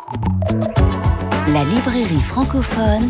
La librairie francophone,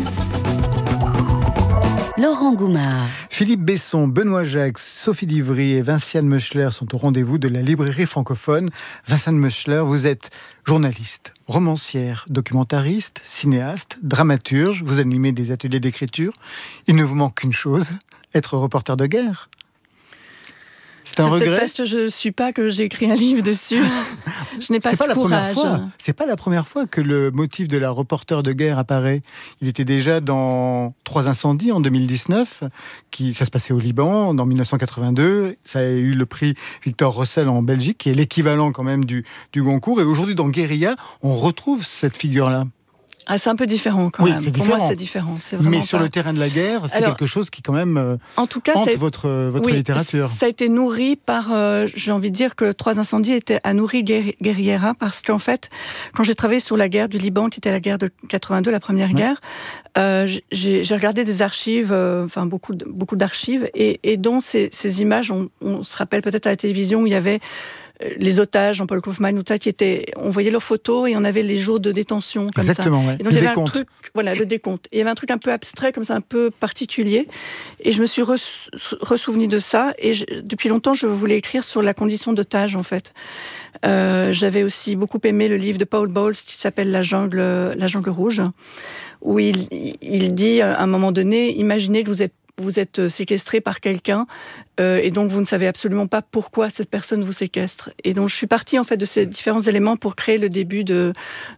Laurent Goumard. Philippe Besson, Benoît Jacques, Sophie Divry et Vinciane Meuchler sont au rendez-vous de la librairie francophone. Vinciane Meuchler, vous êtes journaliste, romancière, documentariste, cinéaste, dramaturge. Vous animez des ateliers d'écriture. Il ne vous manque qu'une chose, être reporter de guerre. C'est un regret. C'est parce que je ne suis pas que j'ai écrit un livre dessus. Je n'ai pas ce courage. C'est pas la première fois que le motif de la reporter de guerre apparaît. Il était déjà dans 3 incendies en 2019. Ça se passait au Liban, en 1982. Ça a eu le prix Victor Russell en Belgique, qui est l'équivalent quand même du Goncourt. Et aujourd'hui, dans Guérilla, on retrouve cette figure-là. Ah, c'est un peu différent quand même. Pour moi, c'est différent. C'est mais sur le terrain de la guerre, c'est quelque chose qui quand même en tout cas, hante votre littérature. Ça a été nourri par, j'ai envie de dire que 3 incendies a nourri Guerriera, parce qu'en fait, quand j'ai travaillé sur la guerre du Liban, qui était la guerre de 82, la première guerre, j'ai regardé des archives, beaucoup d'archives, et dont ces images, on se rappelle peut-être à la télévision où il y avait les otages, Jean-Paul Kaufmann, on voyait leurs photos et on avait les jours de détention comme exactement, ça. Ouais. Et donc, il y avait un truc, le décompte. Et il y avait un truc un peu abstrait, comme ça, un peu particulier. Et je me suis ressouvenue de ça. Et depuis longtemps, je voulais écrire sur la condition d'otage, en fait. J'avais aussi beaucoup aimé le livre de Paul Bowles qui s'appelle La jungle rouge, où il dit à un moment donné, imaginez que vous êtes séquestré par quelqu'un et donc vous ne savez absolument pas pourquoi cette personne vous séquestre. Et donc je suis partie en fait de ces différents éléments pour créer le début de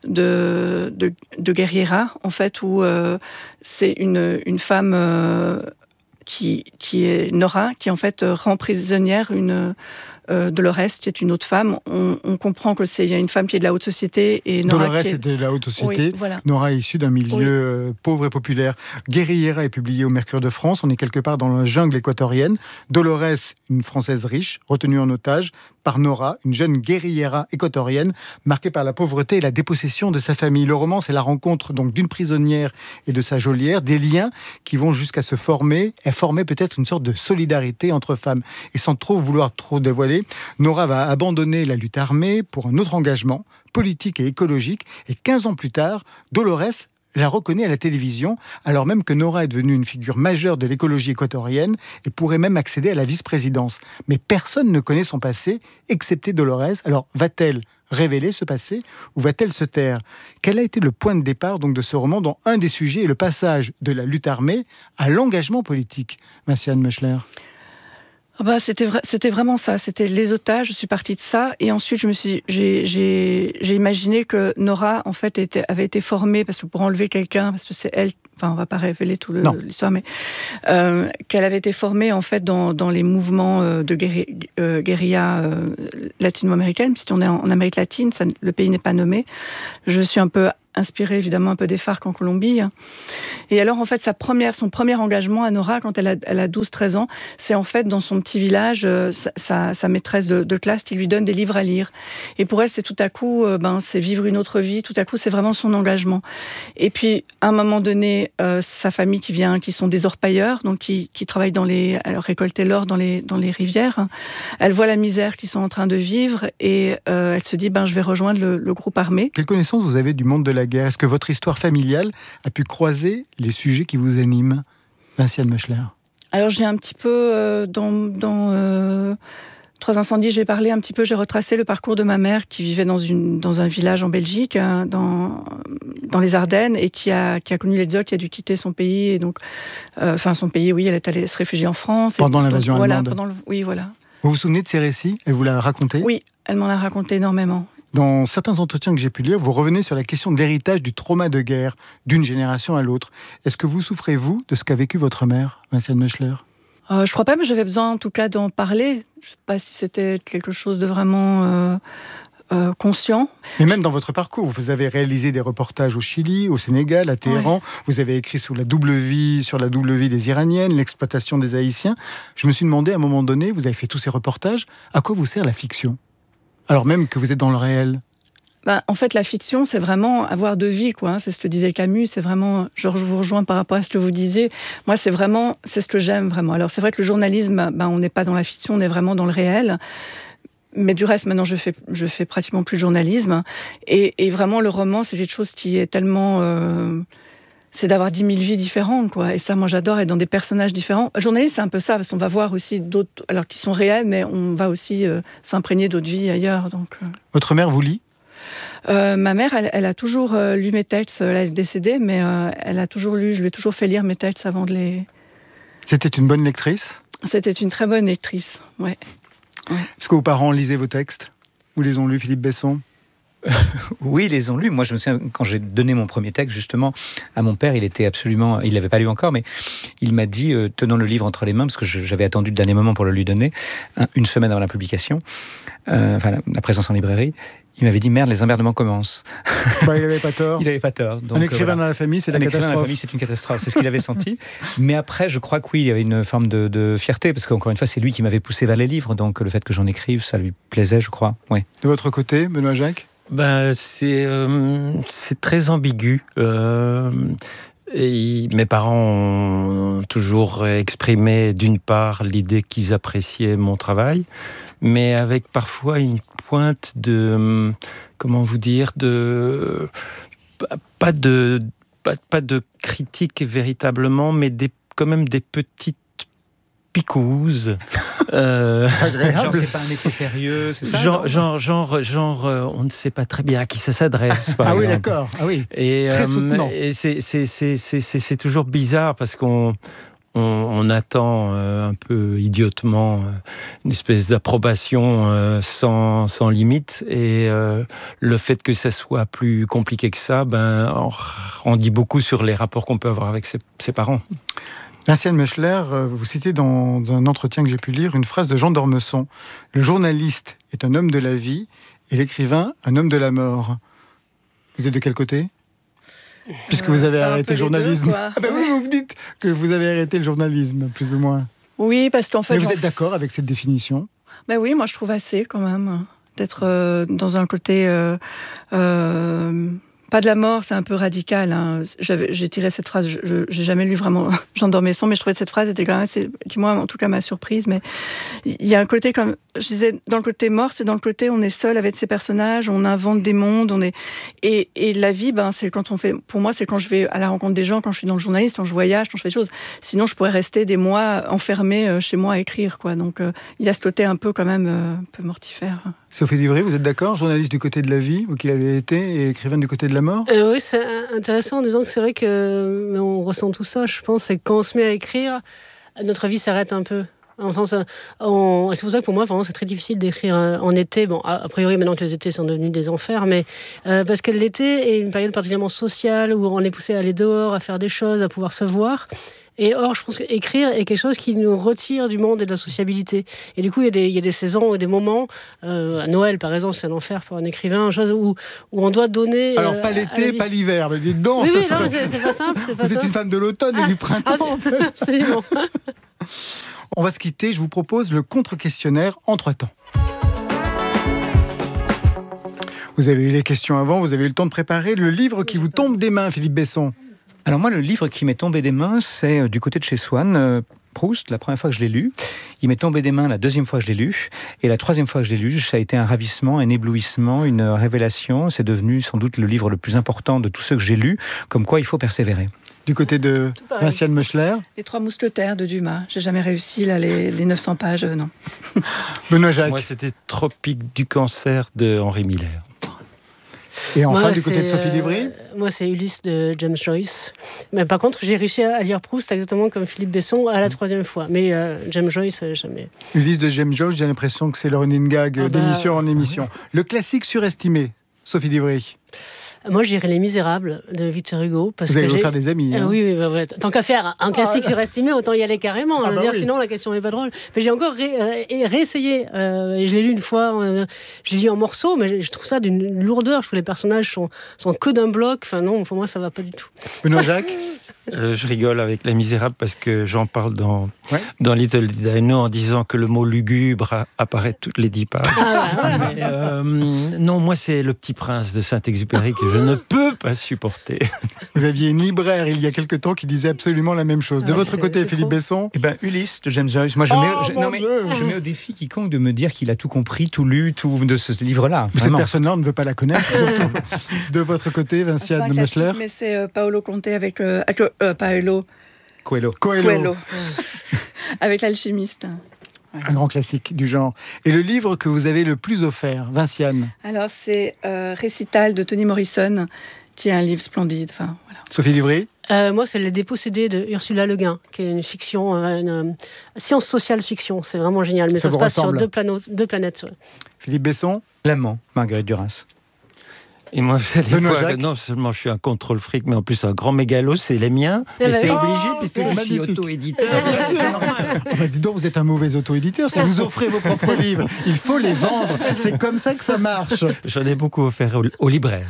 Guerriera, en fait, où c'est une femme qui est Nora, qui en fait rend prisonnière Dolores, qui est une autre femme. On comprend il y a une femme qui est de la haute société et Nora Dolores est de la haute société. Oui, voilà. Nora est issue d'un milieu pauvre et populaire. Guerriera est publié au Mercure de France. On est quelque part dans la jungle équatorienne. Dolores, une Française riche, retenue en otage par Nora, une jeune guerriera équatorienne, marquée par la pauvreté et la dépossession de sa famille. Le roman, c'est la rencontre donc d'une prisonnière et de sa geôlière, des liens qui vont jusqu'à se former, et former peut-être une sorte de solidarité entre femmes. Et sans vouloir trop dévoiler, Nora va abandonner la lutte armée pour un autre engagement politique et écologique. Et 15 ans plus tard, Dolores la reconnaît à la télévision, alors même que Nora est devenue une figure majeure de l'écologie équatorienne et pourrait même accéder à la vice-présidence. Mais personne ne connaît son passé, excepté Dolores. Alors, va-t-elle révéler ce passé ou va-t-elle se taire ? Quel a été le point de départ donc de ce roman dont un des sujets est le passage de la lutte armée à l'engagement politique ? Vinciane Meuchler. C'était vraiment ça, c'était les otages, je suis partie de ça, et ensuite j'ai imaginé que Nora, en fait, avait été formée, parce que pour enlever quelqu'un, parce que c'est elle, on va pas révéler tout l'histoire, mais qu'elle avait été formée, en fait, dans les mouvements de guérilla latino-américaine, puisqu'on est en Amérique latine, le pays n'est pas nommé. Je suis un peu inspirée évidemment un peu des FARC en Colombie. Et alors en fait son premier engagement à Nora quand elle a 12-13 ans, c'est en fait dans son petit village sa maîtresse de classe qui lui donne des livres à lire. Et pour elle c'est tout à coup c'est vivre une autre vie, tout à coup c'est vraiment son engagement. Et puis à un moment donné sa famille qui sont des orpailleurs, donc qui travaillent à récolter l'or dans les rivières. Elle voit la misère qu'ils sont en train de vivre et elle se dit je vais rejoindre le groupe armé. Quelle connaissance vous avez du monde de la guerre ? Est-ce que votre histoire familiale a pu croiser les sujets qui vous animent ? Vinciane Meuchler. Alors j'ai un petit peu dans 3 incendies, j'ai retracé le parcours de ma mère qui vivait dans un village en Belgique, dans les Ardennes, et qui a connu l'exode, qui a dû quitter son pays, et donc son pays, oui, elle est allée se réfugier en France. Pendant l'invasion allemande. Oui, voilà. Vous vous souvenez de ces récits ? Elle vous l'a raconté ? Oui, elle m'en a raconté énormément. Dans certains entretiens que j'ai pu lire, vous revenez sur la question de l'héritage du trauma de guerre, d'une génération à l'autre. Est-ce que vous souffrez, vous, de ce qu'a vécu votre mère, Vinciane Meuchler ? Je crois pas, mais j'avais besoin en tout cas d'en parler. Je sais pas si c'était quelque chose de vraiment conscient. Mais même dans votre parcours, vous avez réalisé des reportages au Chili, au Sénégal, à Téhéran. Ouais. Vous avez écrit sur la double vie des Iraniennes, l'exploitation des Haïtiens. Je me suis demandé à un moment donné, vous avez fait tous ces reportages, à quoi vous sert la fiction ? Alors même que vous êtes dans le réel. En fait, la fiction, c'est vraiment avoir deux vies, quoi. C'est ce que disait Camus. C'est vraiment, je vous rejoins par rapport à ce que vous disiez. Moi, c'est ce que j'aime vraiment. Alors, c'est vrai que le journalisme, on n'est pas dans la fiction, on est vraiment dans le réel. Mais du reste, maintenant, je fais pratiquement plus de journalisme. Et vraiment, le roman, c'est quelque chose qui est tellement... c'est d'avoir 10 000 vies différentes, quoi. Et ça, moi, j'adore être dans des personnages différents. Journaliste, c'est un peu ça, parce qu'on va voir aussi d'autres... Alors, qui sont réels, mais on va aussi s'imprégner d'autres vies ailleurs. Donc, Votre mère vous lit ? Ma mère, elle a toujours lu mes textes. Elle est décédée, mais elle a toujours lu. Je lui ai toujours fait lire mes textes avant de les... C'était une bonne lectrice ? C'était une très bonne lectrice, ouais. Est-ce que vos parents lisaient vos textes ? Ou les ont lus, Philippe Besson ? Oui, ils les ont lus. Moi, je me souviens, quand j'ai donné mon premier texte, justement, à mon père, il l'avait pas lu encore, mais il m'a dit, tenant le livre entre les mains, parce que j'avais attendu le dernier moment pour le lui donner, une semaine avant la publication, la présence en librairie, il m'avait dit, merde, les emmerdements commencent. Il n'avait pas tort. Il n'avait pas tort. Donc, un écrivain dans la famille, c'est la catastrophe. Un écrivain dans la famille, c'est une catastrophe. C'est ce qu'il avait senti. Mais après, je crois que oui, il y avait une forme de fierté, parce qu'encore une fois, c'est lui qui m'avait poussé vers les livres, donc le fait que j'en écrive, ça lui plaisait, je crois. Ouais. De votre côté, Benoît Jacques ? C'est très ambigu. Et mes parents ont toujours exprimé, d'une part, l'idée qu'ils appréciaient mon travail, mais avec parfois une pointe de, comment vous dire, pas de critique véritablement, mais quand même des petites picouses. Genre, c'est pas un métier sérieux, c'est ça? Genre, on ne sait pas très bien à qui ça s'adresse. Ah oui, d'accord. Ah oui. Et, très soutenant. Et c'est toujours bizarre parce qu'on attend un peu idiotement une espèce d'approbation sans limite, et le fait que ça soit plus compliqué que ça, on dit beaucoup sur les rapports qu'on peut avoir avec ses parents. Vinciane Mechler, vous citez dans un entretien que j'ai pu lire une phrase de Jean d'Ormesson. Le journaliste est un homme de la vie et l'écrivain un homme de la mort. Vous êtes de quel côté ? Puisque vous avez arrêté le journalisme. Oui, vous me dites que vous avez arrêté le journalisme, plus ou moins. Oui, parce qu'en fait... Mais vous êtes d'accord avec cette définition ? Oui, moi je trouve assez quand même, d'être dans un côté... pas de la mort, c'est un peu radical. Hein. J'ai tiré cette phrase, je n'ai jamais lu vraiment Jean d'Ormesson, mais je trouvais que cette phrase était quand même assez, qui moi, en tout cas, m'a surprise. Mais il y a un côté, comme je disais, dans le côté mort, c'est dans le côté on est seul avec ses personnages, on invente des mondes, et la vie, c'est quand on fait. Pour moi, c'est quand je vais à la rencontre des gens, quand je suis dans le journalisme, quand je voyage, quand je fais des choses. Sinon, je pourrais rester des mois enfermée chez moi à écrire, quoi. Donc, il y a ce côté un peu quand même un peu mortifère. Sophie Livry, vous êtes d'accord ? Journaliste du côté de la vie, vous qui l'avez été, et écrivaine du côté de la mort ? Oui, c'est intéressant en disant que c'est vrai qu'on ressent tout ça, je pense, c'est que quand on se met à écrire, notre vie s'arrête un peu. Enfin, c'est pour ça que pour moi, vraiment, c'est très difficile d'écrire en été. Bon, a priori, maintenant que les étés sont devenus des enfers, mais parce que l'été est une période particulièrement sociale où on est poussé à aller dehors, à faire des choses, à pouvoir se voir. Et or, je pense qu'écrire est quelque chose qui nous retire du monde et de la sociabilité. Et du coup, il y a des saisons et des moments, à Noël par exemple, c'est un enfer pour un écrivain, chose où on doit donner... Alors, pas l'été, pas l'hiver, mais dites donc... Oui, non, c'est pas simple. Vous êtes une femme de l'automne et du printemps, en fait. Absolument. On va se quitter, je vous propose le contre-questionnaire en 3 temps. Vous avez eu les questions avant, vous avez eu le temps de préparer le livre qui vous tombe des mains, Philippe Besson. Alors moi, le livre qui m'est tombé des mains, c'est du côté de chez Swann, Proust, la première fois que je l'ai lu. Il m'est tombé des mains la deuxième fois que je l'ai lu. Et la troisième fois que je l'ai lu, ça a été un ravissement, un éblouissement, une révélation. C'est devenu sans doute le livre le plus important de tous ceux que j'ai lus, comme quoi il faut persévérer. Du côté de Vinciane Mechler. Les 3 mousquetaires de Dumas. J'ai jamais réussi, là, les 900 pages, non. Benoît Jacques. Moi, c'était Tropique du cancer de Henri Miller. Et enfin, du côté de Sophie Livry. Moi, c'est Ulysse de James Joyce. Mais par contre, j'ai réussi à lire Proust exactement comme Philippe Besson à la 3e fois. Mais James Joyce, jamais. Ulysse de James Joyce, j'ai l'impression que c'est le running gag d'émission en émission. Le classique surestimé, Sophie Livry. Moi, je dirais Les Misérables de Victor Hugo. Parce vous allez vous faire des amis. Hein. Oui. Tant qu'à faire un classique surestimé, autant y aller carrément. Sinon, la question n'est pas drôle. Mais j'ai encore réessayé. Et je l'ai lu une fois. Je l'ai lu en morceaux, mais je trouve ça d'une lourdeur. Je trouve que les personnages sont que d'un bloc. Enfin, non, pour moi, ça ne va pas du tout. Benoît Jacques. Je rigole avec Les Misérables parce que j'en parle dans Little Did I Know en disant que le mot lugubre apparaît toutes les 10 pages. Mais, non, moi c'est Le Petit Prince de Saint-Exupéry que je ne peux pas supporter. Vous aviez une libraire il y a quelque temps qui disait absolument la même chose. De votre côté, Philippe Besson? Ulysse de James Joyce. Moi, je mets au défi quiconque de me dire qu'il a tout compris, tout lu, tout de ce livre-là. Cette personne-là, on ne veut pas la connaître. De votre côté, Vinciane de Meuchler? Mais c'est Paolo Conte avec Paolo Coelho. Avec l'alchimiste. Un grand classique du genre. Et le livre que vous avez le plus offert, Vinciane? Alors, c'est Récital de Toni Morrison, qui est un livre splendide. Enfin, voilà. Sophie Livry? Moi, c'est Les Dépossédés de Ursula Le Guin, qui est une fiction, une science sociale fiction. C'est vraiment génial, mais ça se passe sur deux planètes. Philippe Besson? L'Amant, Marguerite Duras. Et moi, vous allez voir, non seulement je suis un contrôle fric, mais en plus un grand mégalo, c'est les miens. Mais c'est obligé, puisque je suis auto-éditeur. C'est normal. Dis donc, vous êtes un mauvais auto-éditeur. Si vous offrez vos propres livres, il faut les vendre. C'est comme ça que ça marche. J'en ai beaucoup offert aux libraires.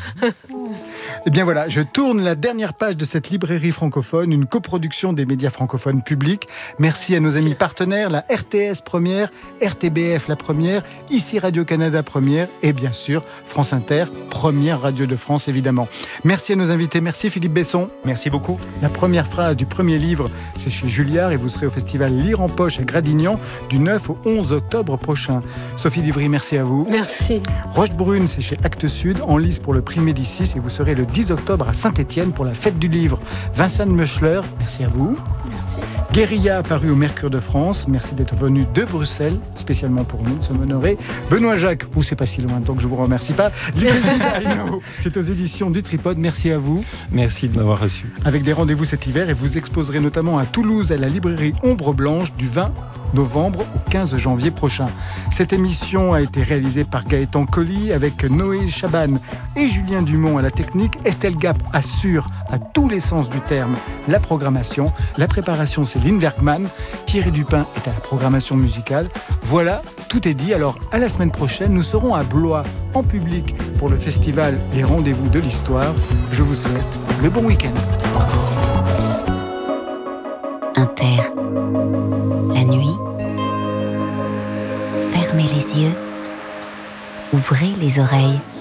Eh bien voilà, je tourne la dernière page de cette librairie francophone, une coproduction des médias francophones publics. Merci à nos amis partenaires, la RTS première, RTBF la première, ici Radio-Canada première et bien sûr France Inter, première radio de France évidemment. Merci à nos invités, merci Philippe Besson. Merci beaucoup. La première phrase du premier livre, c'est chez Julliard et vous serez au festival Lire en Poche à Gradignan du 9 au 11 octobre prochain. Sophie Livry, merci à vous. Merci. Rochebrune, c'est chez Actes Sud, en lice pour le prix Médicis et vous serez le 10 octobre à Saint-Étienne pour la fête du livre. Vincent Meuchler, merci à vous. Merci. Guérilla, paru au Mercure de France. Merci d'être venu de Bruxelles, spécialement pour nous, nous sommes honorés. Benoît Jacques, vous c'est pas si loin, donc je vous remercie pas. Little Did I Know, c'est aux éditions du Tripode. Merci à vous. Merci de m'avoir reçu. Avec des rendez-vous cet hiver et vous exposerez notamment à Toulouse à la librairie Ombre Blanche du 20 novembre au 15 janvier prochain. Cette émission a été réalisée par Gaëtan Colli avec Noé Chaban et Julien Dumont à la technique. Estelle Gap assure à tous les sens du terme la programmation. La préparation, c'est Lynn Werkman. Thierry Dupin est à la programmation musicale. Voilà, tout est dit. Alors à la semaine prochaine, nous serons à Blois en public pour le festival Les Rendez-vous de l'Histoire. Je vous souhaite le bon week-end. Inter. La nuit. Fermez les yeux. Ouvrez les oreilles.